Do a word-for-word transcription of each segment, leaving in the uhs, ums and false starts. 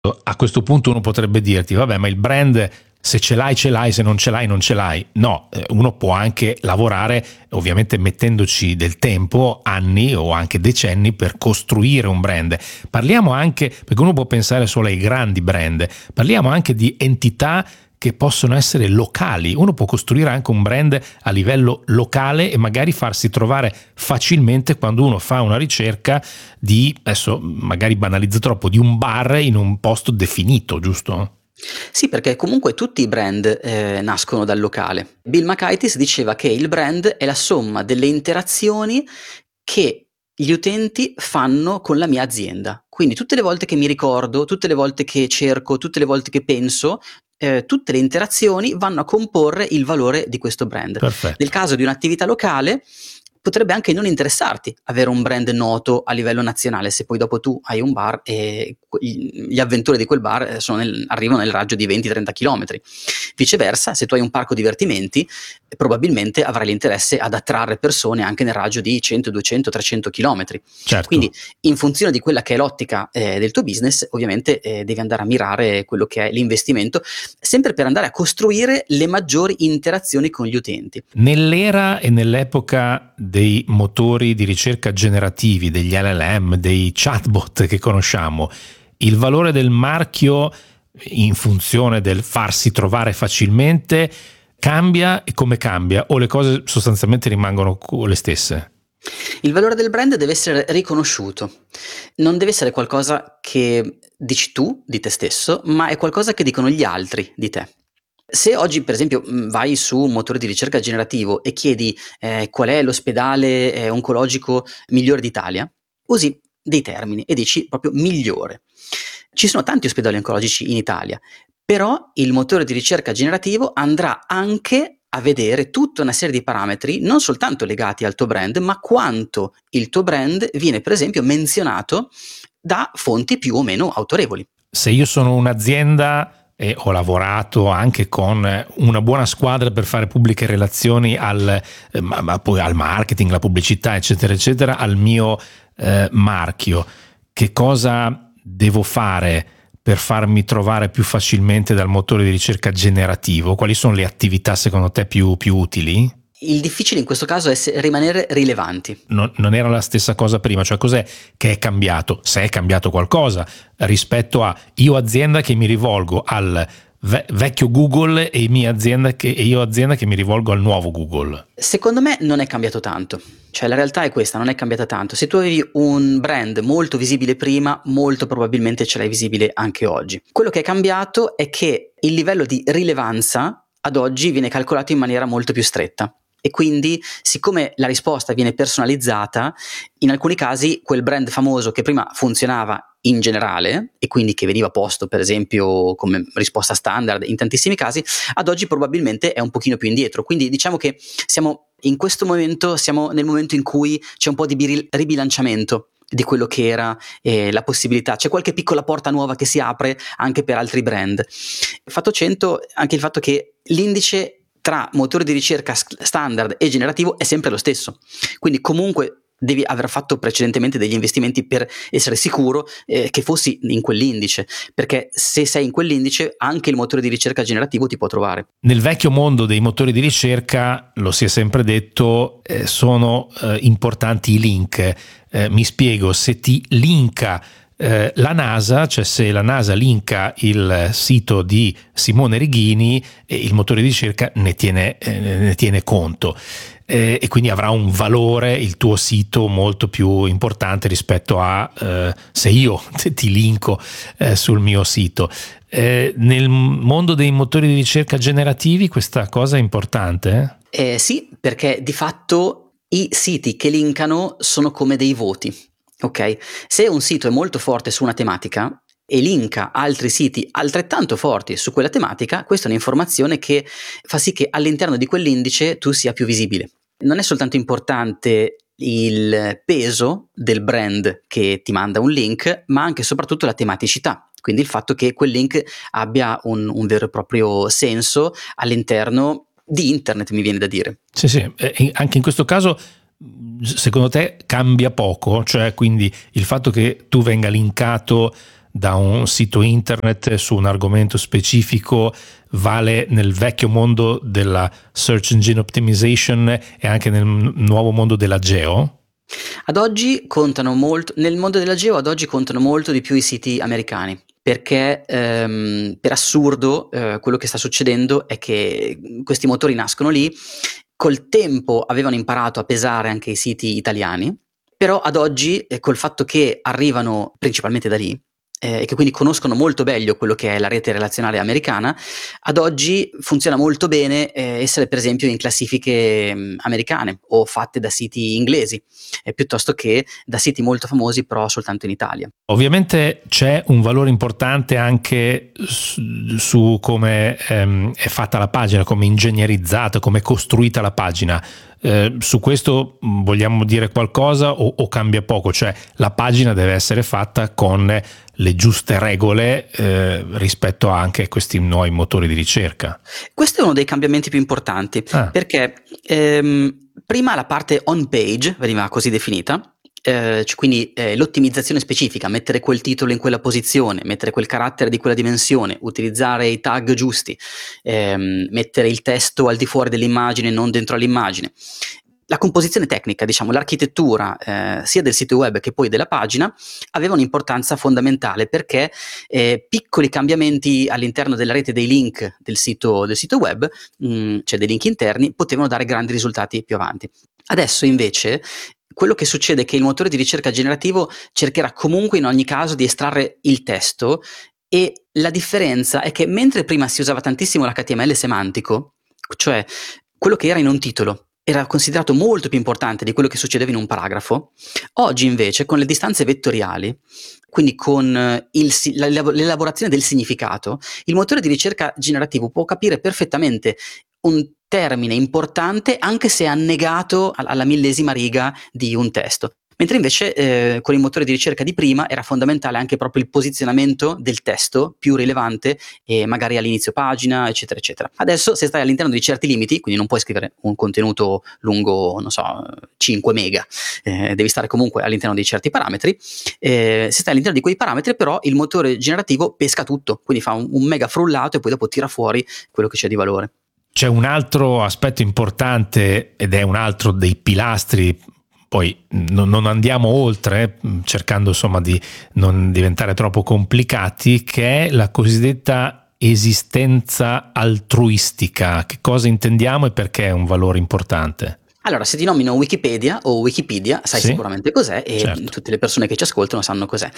A questo punto uno potrebbe dirti, vabbè, ma il brand, se ce l'hai ce l'hai, se non ce l'hai non ce l'hai. No, uno può anche lavorare, ovviamente mettendoci del tempo, anni o anche decenni, per costruire un brand. Parliamo anche, perché uno può pensare solo ai grandi brand, parliamo anche di entità che possono essere locali. Uno può costruire anche un brand a livello locale e magari farsi trovare facilmente quando uno fa una ricerca di, adesso magari banalizzo troppo, di un bar in un posto definito, giusto? Sì, perché comunque tutti i brand eh, nascono dal locale. Bill McItis diceva che il brand è la somma delle interazioni che gli utenti fanno con la mia azienda. Quindi tutte le volte che mi ricordo, tutte le volte che cerco, tutte le volte che penso, eh, tutte le interazioni vanno a comporre il valore di questo brand. Perfetto. Nel caso di un'attività locale potrebbe anche non interessarti avere un brand noto a livello nazionale, se poi dopo tu hai un bar e gli avventori di quel bar sono nel, arrivano nel raggio di venti trenta chilometri. Viceversa, se tu hai un parco divertimenti, probabilmente avrai l'interesse ad attrarre persone anche nel raggio di cento, duecento, trecento chilometri. Certo. Quindi, in funzione di quella che è l'ottica eh, del tuo business, ovviamente eh, devi andare a mirare quello che è l'investimento, sempre per andare a costruire le maggiori interazioni con gli utenti. Nell'era e nell'epoca dei motori di ricerca generativi, degli L L M, dei chatbot che conosciamo, il valore del marchio in funzione del farsi trovare facilmente cambia, e come cambia, o le cose sostanzialmente rimangono le stesse? Il valore del brand deve essere riconosciuto, non deve essere qualcosa che dici tu di te stesso, ma è qualcosa che dicono gli altri di te. Se oggi, per esempio, vai su un motore di ricerca generativo e chiedi eh, qual è l'ospedale eh, oncologico migliore d'Italia, usi dei termini e dici proprio migliore. Ci sono tanti ospedali oncologici in Italia, però il motore di ricerca generativo andrà anche a vedere tutta una serie di parametri, non soltanto legati al tuo brand, ma quanto il tuo brand viene, per esempio, menzionato da fonti più o meno autorevoli. Se io sono un'azienda e ho lavorato anche con una buona squadra per fare pubbliche relazioni al, eh, ma, ma poi al marketing, la pubblicità, eccetera, eccetera, al mio eh, marchio, che cosa devo fare per farmi trovare più facilmente dal motore di ricerca generativo? Quali sono le attività secondo te più, più utili? Il difficile in questo caso è rimanere rilevanti. Non, non era la stessa cosa prima, cioè cos'è che è cambiato? Se è cambiato qualcosa rispetto a io azienda che mi rivolgo al ve- vecchio Google e, mia azienda che, e io azienda che mi rivolgo al nuovo Google. Secondo me non è cambiato tanto, cioè la realtà è questa, non è cambiata tanto. Se tu avevi un brand molto visibile prima, molto probabilmente ce l'hai visibile anche oggi. Quello che è cambiato è che il livello di rilevanza ad oggi viene calcolato in maniera molto più stretta. E quindi, siccome la risposta viene personalizzata, in alcuni casi quel brand famoso che prima funzionava in generale e quindi che veniva posto per esempio come risposta standard in tantissimi casi, ad oggi probabilmente è un pochino più indietro. Quindi diciamo che siamo in questo momento, siamo nel momento in cui c'è un po' di ribilanciamento di quello che era eh, la possibilità, c'è qualche piccola porta nuova che si apre anche per altri brand. Fatto cento anche il fatto che l'indice tra motore di ricerca standard e generativo è sempre lo stesso, quindi comunque devi aver fatto precedentemente degli investimenti per essere sicuro eh, che fossi in quell'indice, perché se sei in quell'indice anche il motore di ricerca generativo ti può trovare. Nel vecchio mondo dei motori di ricerca, lo si è sempre detto, eh, sono eh, importanti i link. Eh, mi spiego, se ti linka Eh, la NASA, cioè se la NASA linka il sito di Simone Righini, eh, il motore di ricerca ne tiene, eh, ne tiene conto eh, e quindi avrà un valore il tuo sito molto più importante rispetto a eh, se io ti linko eh, sul mio sito. Eh, nel mondo dei motori di ricerca generativi questa cosa è importante? Eh, sì, perché di fatto i siti che linkano sono come dei voti. Ok, se un sito è molto forte su una tematica e linka altri siti altrettanto forti su quella tematica, questa è un'informazione che fa sì che all'interno di quell'indice tu sia più visibile. Non è soltanto importante il peso del brand che ti manda un link, ma anche e soprattutto la tematicità. Quindi il fatto che quel link abbia un, un vero e proprio senso all'interno di internet, mi viene da dire. Sì, sì, eh, anche in questo caso secondo te cambia poco? Cioè, quindi il fatto che tu venga linkato da un sito internet su un argomento specifico vale nel vecchio mondo della search engine optimization e anche nel nuovo mondo della geo? Ad oggi contano molto, nel mondo della geo ad oggi contano molto di più i siti americani, perché ehm, per assurdo eh, quello che sta succedendo è che questi motori nascono lì, col tempo avevano imparato a pesare anche i siti italiani, però ad oggi eh, col fatto che arrivano principalmente da lì, e eh, che quindi conoscono molto meglio quello che è la rete relazionale americana, ad oggi funziona molto bene eh, essere per esempio in classifiche mh, americane o fatte da siti inglesi, eh, piuttosto che da siti molto famosi però soltanto in Italia. Ovviamente c'è un valore importante anche su, su come ehm, è fatta la pagina, come è ingegnerizzata, come è costruita la pagina. Eh, su questo vogliamo dire qualcosa o, o cambia poco? Cioè la pagina deve essere fatta con le giuste regole eh, rispetto anche a questi nuovi motori di ricerca. Questo è uno dei cambiamenti più importanti, ah. perché ehm, prima la parte on page veniva così definita, eh, cioè quindi eh, l'ottimizzazione specifica, mettere quel titolo in quella posizione, mettere quel carattere di quella dimensione, utilizzare i tag giusti, ehm, mettere il testo al di fuori dell'immagine, non dentro all'immagine. La composizione tecnica, diciamo, l'architettura eh, sia del sito web che poi della pagina aveva un'importanza fondamentale, perché eh, piccoli cambiamenti all'interno della rete dei link del sito, del sito web, mh, cioè dei link interni, potevano dare grandi risultati più avanti. Adesso invece quello che succede è che il motore di ricerca generativo cercherà comunque in ogni caso di estrarre il testo, e la differenza è che mentre prima si usava tantissimo l'H T M L semantico, cioè quello che era in un titolo era considerato molto più importante di quello che succedeva in un paragrafo, oggi invece con le distanze vettoriali, quindi con il, l'elaborazione del significato, il motore di ricerca generativo può capire perfettamente un termine importante anche se è annegato alla millesima riga di un testo. Mentre invece eh, con il motore di ricerca di prima era fondamentale anche proprio il posizionamento del testo più rilevante, e magari all'inizio pagina, eccetera, eccetera. Adesso, se stai all'interno di certi limiti, quindi non puoi scrivere un contenuto lungo, non so, cinque mega, eh, devi stare comunque all'interno di certi parametri, eh, se stai all'interno di quei parametri però il motore generativo pesca tutto, quindi fa un, un mega frullato e poi dopo tira fuori quello che c'è di valore. C'è un altro aspetto importante ed è un altro dei pilastri. Poi non andiamo oltre, cercando insomma di non diventare troppo complicati, che è la cosiddetta esistenza altruistica. Che cosa intendiamo e perché è un valore importante? Allora, se ti nomino Wikipedia o Wikipedia, sai sì, sicuramente cos'è, e certo, tutte le persone che ci ascoltano sanno cos'è.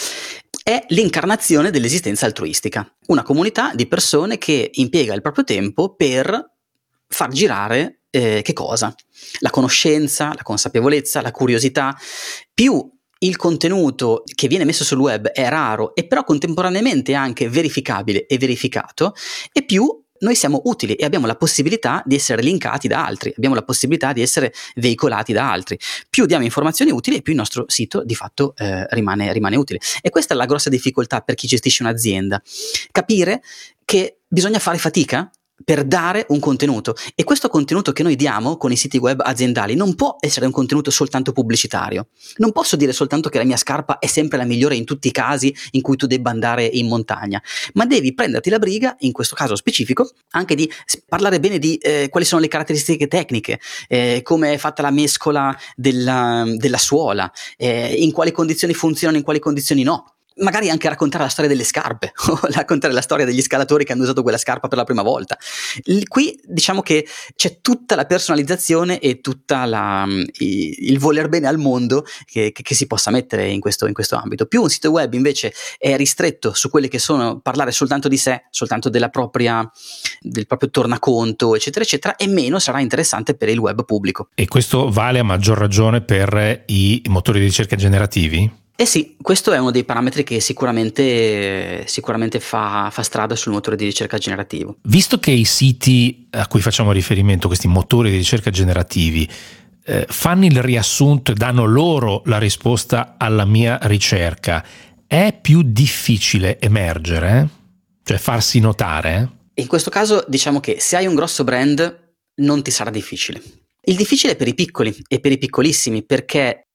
È l'incarnazione dell'esistenza altruistica, una comunità di persone che impiega il proprio tempo per far girare eh, che cosa? La conoscenza, la consapevolezza, la curiosità. Più il contenuto che viene messo sul web è raro e però contemporaneamente anche verificabile e verificato, e più noi siamo utili e abbiamo la possibilità di essere linkati da altri, abbiamo la possibilità di essere veicolati da altri. Più diamo informazioni utili e più il nostro sito di fatto eh, rimane, rimane utile. E questa è la grossa difficoltà per chi gestisce un'azienda: capire che bisogna fare fatica per dare un contenuto, e questo contenuto che noi diamo con i siti web aziendali non può essere un contenuto soltanto pubblicitario. Non posso dire soltanto che la mia scarpa è sempre la migliore in tutti i casi in cui tu debba andare in montagna, ma devi prenderti la briga, in questo caso specifico, anche di parlare bene di eh, quali sono le caratteristiche tecniche, eh, come è fatta la mescola della, della suola, eh, in quali condizioni funzionano, in quali condizioni no. Magari anche raccontare la storia delle scarpe o raccontare la storia degli scalatori che hanno usato quella scarpa per la prima volta. Qui diciamo che c'è tutta la personalizzazione e tutta la, il, il voler bene al mondo che, che, che si possa mettere in questo, in questo ambito. Più un sito web invece è ristretto su quelle che sono parlare soltanto di sé, soltanto della propria, del proprio tornaconto, eccetera eccetera, e meno sarà interessante per il web pubblico. E questo vale a maggior ragione per i motori di ricerca generativi? Eh sì, questo è uno dei parametri che sicuramente, sicuramente fa, fa strada sul motore di ricerca generativo. Visto che i siti a cui facciamo riferimento, questi motori di ricerca generativi, eh, fanno il riassunto e danno loro la risposta alla mia ricerca, è più difficile emergere? Cioè farsi notare? In questo caso diciamo che se hai un grosso brand non ti sarà difficile. Il difficile è per i piccoli e per i piccolissimi, perché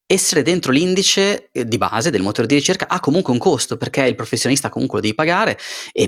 essere dentro l'indice di base del motore di ricerca ha comunque un costo, perché il professionista comunque lo devi pagare, e